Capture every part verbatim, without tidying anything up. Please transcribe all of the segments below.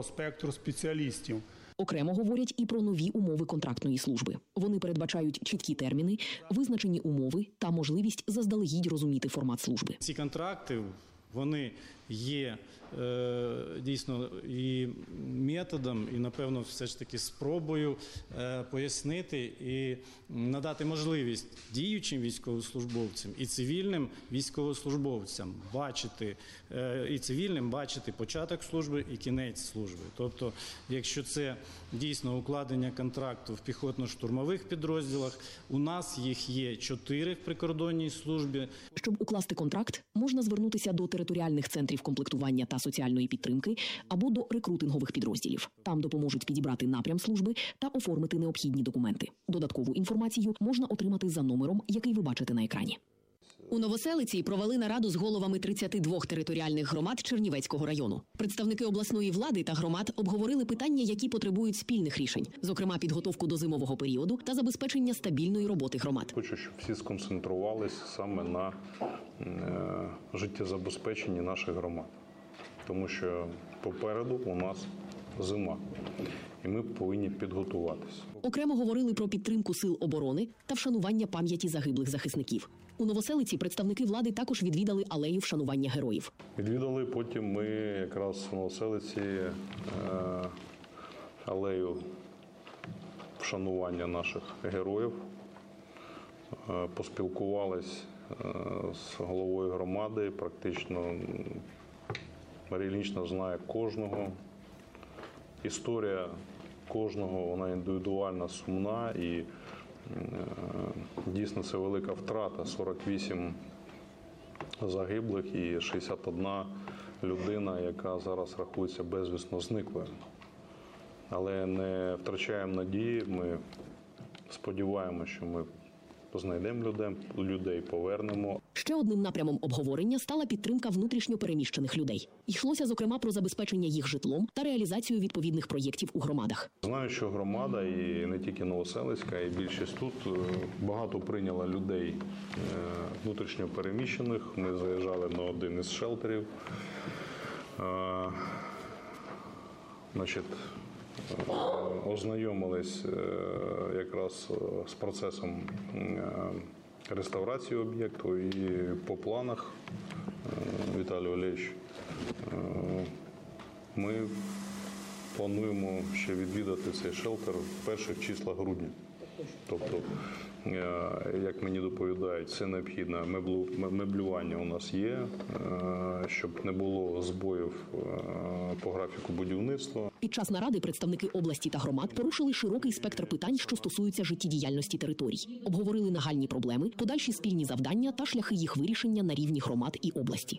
широкого спектру спеціалістів. Окремо говорять і про нові умови контрактної служби. Вони передбачають чіткі терміни, визначені умови та можливість заздалегідь розуміти формат служби. Ці контракти, вони є е, дійсно і методом, і, напевно, все ж таки спробою е, пояснити і надати можливість діючим військовослужбовцям і цивільним військовослужбовцям бачити, е, і цивільним бачити початок служби і кінець служби. Тобто, якщо це дійсно укладення контракту в піхотно-штурмових підрозділах, у нас їх є чотири в прикордонній службі. Щоб укласти контракт, можна звернутися до територіальних центрів комплектування та соціальної підтримки або до рекрутингових підрозділів. Там допоможуть підібрати напрям служби та оформити необхідні документи. Додаткову інформацію можна отримати за номером, який ви бачите на екрані. У Новоселиці провели нараду з головами тридцяти двох територіальних громад Чернівецького району. Представники обласної влади та громад обговорили питання, які потребують спільних рішень, зокрема підготовку до зимового періоду та забезпечення стабільної роботи громад. Хочу, щоб всі сконцентрувалися саме на е, життєзабезпеченні наших громад. Тому що попереду у нас зима, і ми повинні підготуватися. Окремо говорили про підтримку сил оборони та вшанування пам'яті загиблих захисників. У Новоселиці представники влади також відвідали алею вшанування героїв. Відвідали, потім ми якраз в Новоселиці е, алею вшанування наших героїв, е, поспілкувались е, з головою громади, практично Марія Іллінічна знає кожного. Історія кожного, вона індивідуальна, сумна і е, дійсно це велика втрата. сорок вісім загиблих і шістдесят одна людина, яка зараз рахується безвісно зниклою. Але не втрачаємо надії, ми сподіваємося, що ми знайдемо людей, людей повернемо. Ще одним напрямом обговорення стала підтримка внутрішньо переміщених людей. Йшлося, зокрема, про забезпечення їх житлом та реалізацію відповідних проєктів у громадах. Знаю, що громада, і не тільки Новоселицька, і більшість тут, багато прийняла людей внутрішньо переміщених. Ми заїжджали на один із шелтерів. Значить, ознайомились якраз з процесом реставрації об'єкту, і по планах, Віталій Олегович, ми плануємо ще відвідати цей шелтер в перших числах грудня. Тобто, як мені доповідають, це необхідне меблювання у нас є, щоб не було збоїв по графіку будівництва. Під час наради представники області та громад порушили широкий спектр питань, що стосуються життєдіяльності територій. Обговорили нагальні проблеми, подальші спільні завдання та шляхи їх вирішення на рівні громад і області.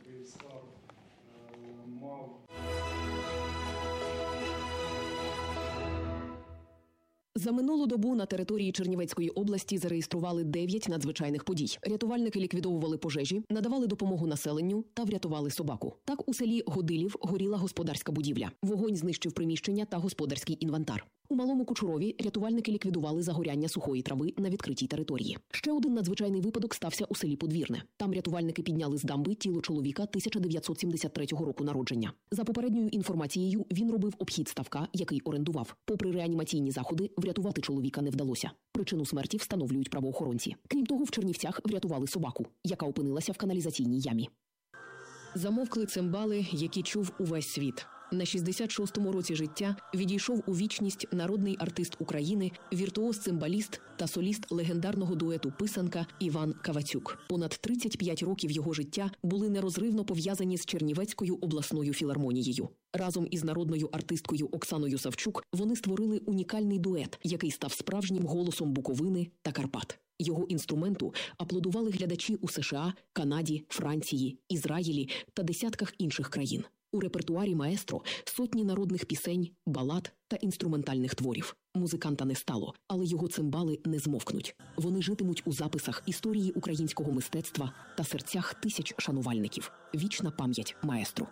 За минулу добу на території Чернівецької області зареєстрували дев'ять надзвичайних подій. Рятувальники ліквідовували пожежі, надавали допомогу населенню та врятували собаку. Так, у селі Годилів горіла господарська будівля. Вогонь знищив приміщення та господарський інвентар. У Малому Кучурові рятувальники ліквідували загоряння сухої трави на відкритій території. Ще один надзвичайний випадок стався у селі Подвірне. Там рятувальники підняли з дамби тіло чоловіка тисяча дев'ятсот сімдесят третього року народження. За попередньою інформацією, він робив обхід ставка, який орендував. Попри реанімаційні заходи, врятувати чоловіка не вдалося. Причину смерті встановлюють правоохоронці. Крім того, в Чернівцях врятували собаку, яка опинилася в каналізаційній ямі. Замовкли цимбали, які чув увесь світ. На шістдесят шостому році життя відійшов у вічність народний артист України, віртуоз-цимбаліст та соліст легендарного дуету «Писанка» Іван Кавацюк. Понад тридцять п'ять років його життя були нерозривно пов'язані з Чернівецькою обласною філармонією. Разом із народною артисткою Оксаною Савчук вони створили унікальний дует, який став справжнім голосом Буковини та Карпат. Його інструменту аплодували глядачі у США, Канаді, Франції, Ізраїлі та десятках інших країн. У репертуарі маестро сотні народних пісень, балад та інструментальних творів. Музиканта не стало, але його цимбали не змовкнуть. Вони житимуть у записах історії українського мистецтва та серцях тисяч шанувальників. Вічна пам'ять маестро.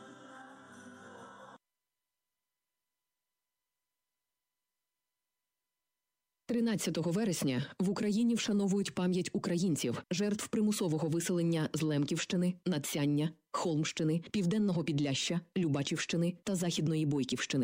тринадцятого вересня в Україні вшановують пам'ять українців, жертв примусового виселення з Лемківщини, Надсяння, Холмщини, Південного Підляшшя, Любачівщини та Західної Бойківщини.